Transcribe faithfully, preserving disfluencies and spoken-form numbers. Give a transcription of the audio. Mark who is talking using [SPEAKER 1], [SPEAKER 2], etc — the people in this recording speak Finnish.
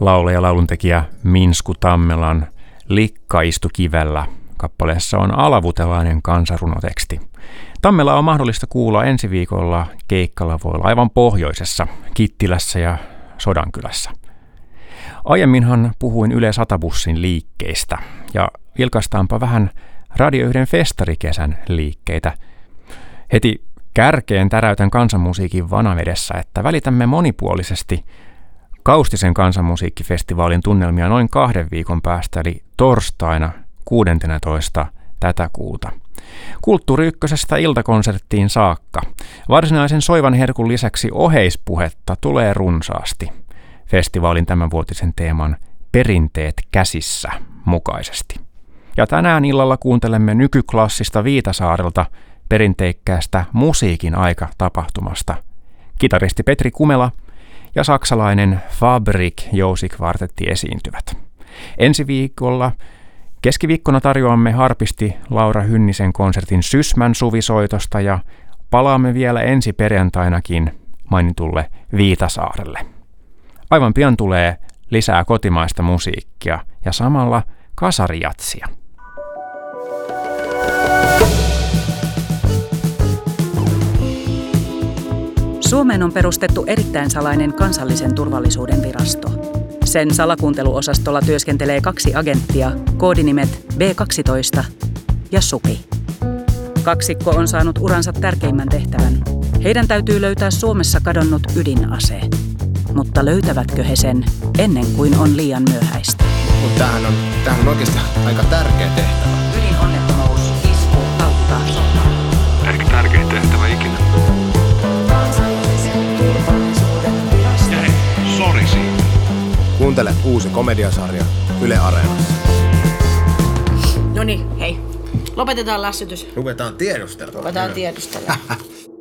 [SPEAKER 1] Laulaja ja lauluntekijä Minsku Tammelan Likka istu kivellä -kappaleessa on alavutelainen kansanrunoteksti. Tammela on mahdollista kuulla ensi viikolla keikkalavoilla aivan pohjoisessa, Kittilässä ja Sodankylässä. Aiemminhan puhuin Yle Satabussin liikkeistä, ja vilkaistaanpa vähän Radio yhden festarikesän liikkeitä. Heti kärkeen täräytän kansanmusiikin vanavedessä, että välitämme monipuolisesti Kaustisen kansanmusiikkifestivaalin tunnelmia noin kahden viikon päästä, eli torstaina kuudestoista tätä kuuta. Kulttuuri Ykkösestä iltakonserttiin saakka. Varsinaisen soivan herkun lisäksi oheispuhetta tulee runsaasti festivaalin tämänvuotisen teeman Perinteet käsissä mukaisesti. Ja tänään illalla kuuntelemme nykyklassista Viitasaarelta perinteikkäästä musiikin aika -tapahtumasta. Kitaristi Petri Kumela ja saksalainen Fabrik-jousikvartetti esiintyvät. Ensi viikolla keskiviikkona tarjoamme harpisti Laura Hynnisen konsertin Sysmän suvisoitosta ja palaamme vielä ensi perjantainakin mainitulle Viitasaarelle. Aivan pian tulee lisää kotimaista musiikkia ja samalla kasarijatsia.
[SPEAKER 2] Suomeen on perustettu erittäin salainen kansallisen turvallisuuden virasto. Sen salakuunteluosastolla työskentelee kaksi agenttia, koodinimet B kaksitoista ja Supi. Kaksikko on saanut uransa tärkeimmän tehtävän. Heidän täytyy löytää Suomessa kadonnut ydinase. Mutta löytävätkö he sen ennen kuin on liian myöhäistä?
[SPEAKER 3] Mutta tämähän on, tämähän on oikeasti aika tärkeä tehtävä.
[SPEAKER 2] Ydinonnettomuus, isku, kautta, sota.
[SPEAKER 4] Ehkä tärkein tehtävä ikinä.
[SPEAKER 5] Kansallisen turvallisuuden virasto.
[SPEAKER 4] Ja hei, sori siitä.
[SPEAKER 3] Kuuntele uusi komediasarja Yle Areenassa.
[SPEAKER 5] Noniin, hei. Lopetetaan lässytys.
[SPEAKER 3] Ruvetaan tiedustella.
[SPEAKER 5] Ruvetaan tiedustella.